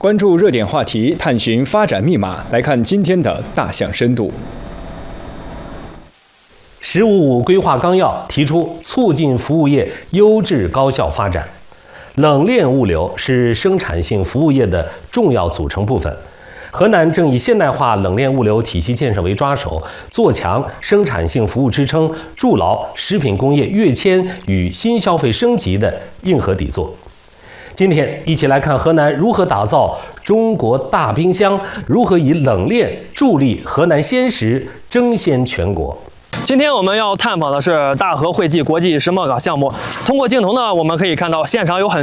关注热点话题，探寻发展密码。来看今天的大象深度。 “15+5”规划纲要提出，促进服务业优质高效发展。冷链物流是生产性服务业的重要组成部分。河南正以现代化冷链物流体系建设为抓手，做强生产性服务支撑，筑牢食品工业跃迁与新消费升级的硬核底座。今天一起来看河南如何打造中国大冰箱，如何以冷链助力河南鲜食争先全国。 今天我们要探访的是大河汇济国际世贸港项目。通过镜头呢，我们可以看到现场有很